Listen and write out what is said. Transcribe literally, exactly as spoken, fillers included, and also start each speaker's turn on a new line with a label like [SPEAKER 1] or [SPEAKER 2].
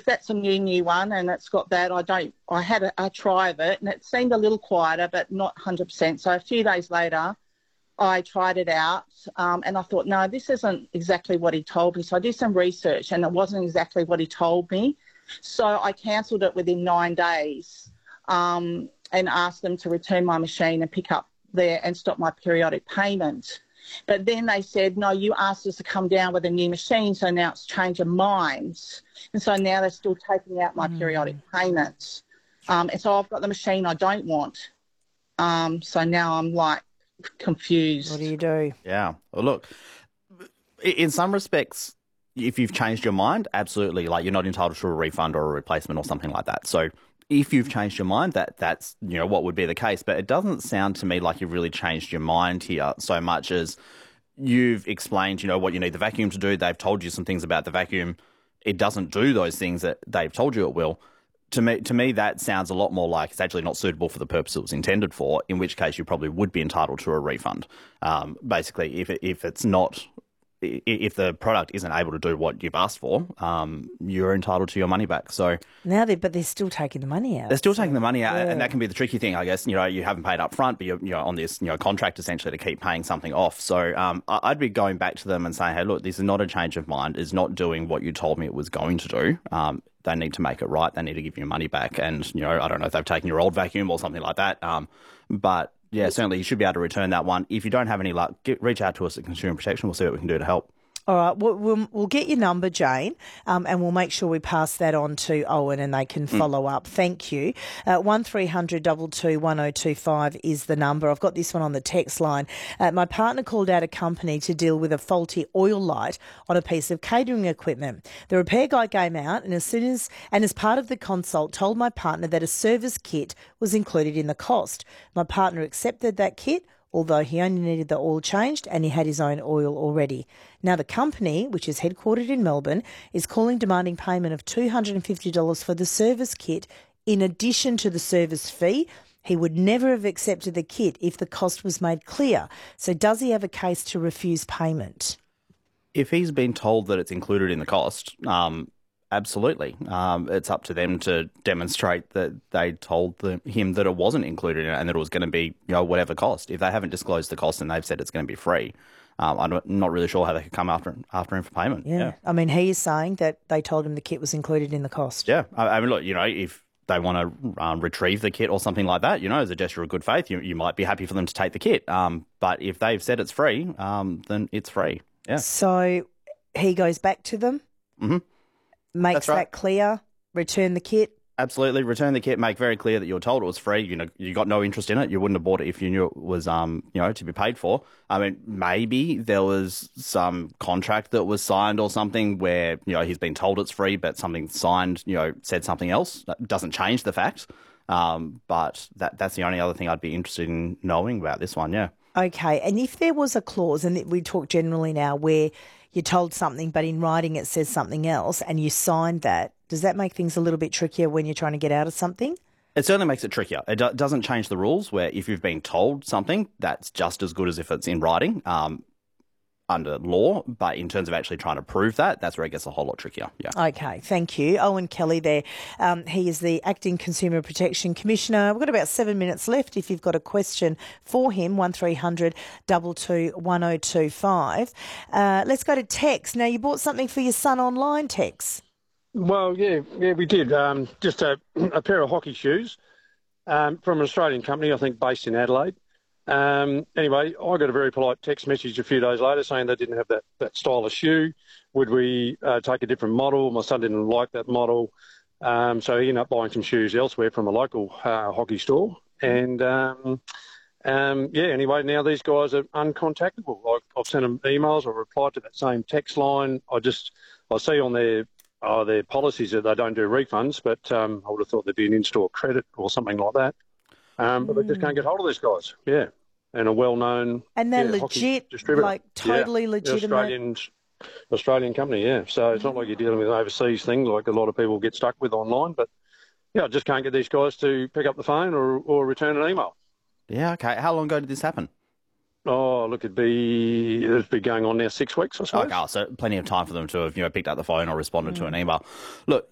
[SPEAKER 1] that's a new, new one, and it's got that. I don't, I had a, a try of it, and it seemed a little quieter, but not one hundred percent. So a few days later, I tried it out, um, and I thought, no, this isn't exactly what he told me. So I did some research, and it wasn't exactly what he told me. So I cancelled it within nine days um, and asked them to return my machine and pick up there and stop my periodic payment. But then they said, no, you asked us to come down with a new machine, so now it's changed of minds. And so now they're still taking out my mm. periodic payments. Um, and so I've got the machine I don't want. Um, so now I'm, like, confused.
[SPEAKER 2] What do you do?
[SPEAKER 3] Yeah. Well, look, in some respects, if you've changed your mind, absolutely. Like, you're not entitled to a refund or a replacement or something like that. So if you've changed your mind, that that's, you know, what would be the case. But it doesn't sound to me like you've really changed your mind here so much as you've explained, you know, what you need the vacuum to do. They've told you some things about the vacuum. It doesn't do those things that they've told you it will. To me, to me, that sounds a lot more like it's actually not suitable for the purpose it was intended for, in which case you probably would be entitled to a refund. Um, basically, if it, if it's not... if the product isn't able to do what you've asked for, um, you're entitled to your money back. So
[SPEAKER 2] now, they but they're still taking the money out.
[SPEAKER 3] They're still so, taking the money out,
[SPEAKER 2] yeah.
[SPEAKER 3] and that can be the tricky thing, I guess. You know, you haven't paid up front, but you're, you're on this, you know, contract essentially to keep paying something off. So um, I'd be going back to them and saying, hey, look, this is not a change of mind. It's not doing what you told me it was going to do. Um, they need to make it right. They need to give you money back. And, you know, I don't know if they've taken your old vacuum or something like that, um, but yeah, certainly you should be able to return that one. If you don't have any luck, get, reach out to us at Consumer Protection. We'll see what we can do to help.
[SPEAKER 2] All right, we'll, we'll, we'll get your number, Jane, um, and we'll make sure we pass that on to Owen and they can follow mm. up. Thank you. Uh, one three hundred two two one oh two five is the number. I've got this one on the text line. Uh, my partner called out a company to deal with a faulty oil light on a piece of catering equipment. The repair guy came out and as soon as and as part of the consult told my partner that a service kit was included in the cost. My partner accepted that kit, although he only needed the oil changed and he had his own oil already. Now, the company, which is headquartered in Melbourne, is calling demanding payment of two hundred fifty dollars for the service kit in addition to the service fee. He would never have accepted the kit if the cost was made clear. So does he have a case to refuse payment?
[SPEAKER 3] If he's been told that it's included in the cost, um, absolutely. Um, it's up to them to demonstrate that they told the, him that it wasn't included in it and that it was going to be, you know, whatever cost. If they haven't disclosed the cost and they've said it's going to be free, um, I'm not really sure how they could come after after him for payment.
[SPEAKER 2] Yeah. yeah. I mean, he is saying that they told him the kit was included in the cost.
[SPEAKER 3] Yeah. I, I mean, look, you know, if they want to um, retrieve the kit or something like that, you know, as a gesture of good faith, you, you might be happy for them to take the kit. Um, but if they've said it's free, um, then it's free. Yeah.
[SPEAKER 2] So he goes back to them?
[SPEAKER 3] Mm-hmm.
[SPEAKER 2] Makes right. that clear, return the kit.
[SPEAKER 3] Absolutely, return the kit. Make very clear that you were told it was free. You know, you got no interest in it. You wouldn't have bought it if you knew it was, um, you know, to be paid for. I mean, maybe there was some contract that was signed or something where, you know, he's been told it's free, but something signed, you know, said something else. That doesn't change the fact. Um, but that that's the only other thing I'd be interested in knowing about this one. Yeah.
[SPEAKER 2] Okay, and if there was a clause, and we talk generally now where you're told something, but in writing it says something else, and you signed that, does that make things a little bit trickier when you're trying to get out of something?
[SPEAKER 3] It certainly makes it trickier. It do- doesn't change the rules where if you've been told something, that's just as good as if it's in writing um, under law. But in terms of actually trying to prove that, that's where it gets a whole lot trickier. Yeah.
[SPEAKER 2] Okay, thank you. Owen Kelly there. Um, he is the Acting Consumer Protection Commissioner. We've got about seven minutes left. If you've got a question for him, one three hundred two two one oh two five. Uh, let's go to Tex. Now, you bought something for your son online, Tex.
[SPEAKER 4] Well, yeah, yeah, we did. Um, just a, a pair of hockey shoes um, from an Australian company, I think, based in Adelaide. Um, anyway, I got a very polite text message a few days later saying they didn't have that, that style of shoe. Would we uh, take a different model? My son didn't like that model. Um, so he ended up buying some shoes elsewhere from a local uh, hockey store. And, um, um, yeah, anyway, now these guys are uncontactable. Like, I've sent them emails. I've replied to that same text line. I just, I see on their Oh, their policies that they don't do refunds, but um, I would have thought there'd be an in-store credit or something like that. Um, but mm. they just can't get hold of these guys. Yeah, and a well-known
[SPEAKER 2] and they're
[SPEAKER 4] yeah,
[SPEAKER 2] legit, like totally
[SPEAKER 4] yeah.
[SPEAKER 2] legitimate.
[SPEAKER 4] Australian, Australian company, yeah. So it's not like you're dealing with an overseas thing like a lot of people get stuck with online. But yeah, I just can't get these guys to pick up the phone or, or return an email.
[SPEAKER 3] Yeah, okay. How long ago did this happen?
[SPEAKER 4] Oh, look, it'd be it'd be going on now six weeks, I suppose.
[SPEAKER 3] Okay, so plenty of time for them to have, you know, picked up the phone or responded mm. to an email. Look,